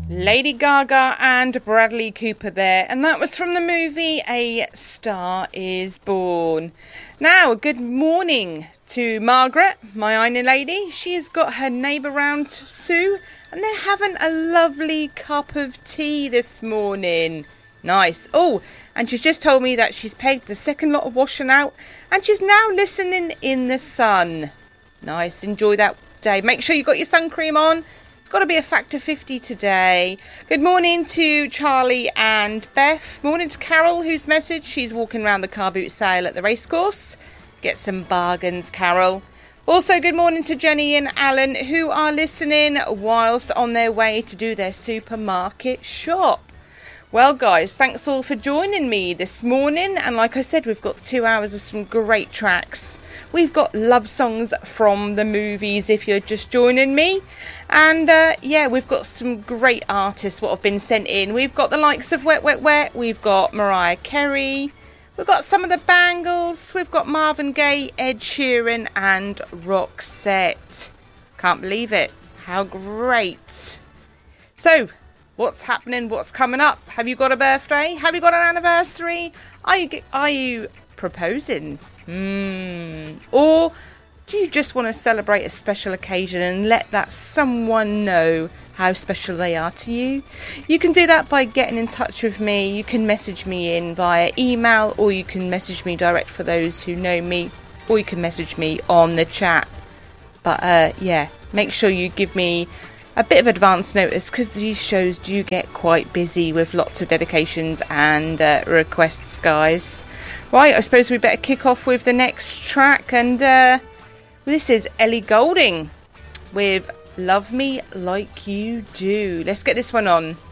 Lady Gaga and Bradley Cooper there, and that was from the movie A Star Is Born. Now, good morning to Margaret, my Iron Lady. She has got her neighbour round, Sue, and they're having a lovely cup of tea this morning. Nice. Oh, and she's just told me that she's pegged the second lot of washing out, and she's now listening in the sun. Nice. Enjoy that day. Make sure you got your sun cream on. It's got to be a factor 50 today. Good morning to Charlie and Beth. Morning to Carol, whose message she's walking around the car boot sale at the racecourse. Get some bargains, Carol. Also, good morning to Jenny and Alan, who are listening whilst on their way to do their supermarket shop. Well, guys, thanks all for joining me this morning. And like I said, we've got 2 hours of some great tracks. We've got love songs from the movies if you're just joining me. And yeah, we've got some great artists what have been sent in. We've got the likes of Wet Wet Wet. We've got Mariah Carey. We've got some of the Bangles. We've got Marvin Gaye, Ed Sheeran and Roxette. Can't believe it. How great. So, what's happening? What's coming up? Have you got a birthday? Have you got an anniversary? Are you proposing? Or do you just want to celebrate a special occasion and let that someone know how special they are to you? You can do that by getting in touch with me. You can message me in via email, or you can message me direct for those who know me, or you can message me on the chat. But yeah, make sure you give me a bit of advance notice, because these shows do get quite busy with lots of dedications and requests, guys. Right, I suppose we better kick off with the next track, and this is Ellie Goulding with Love Me Like You Do. Let's get this one on.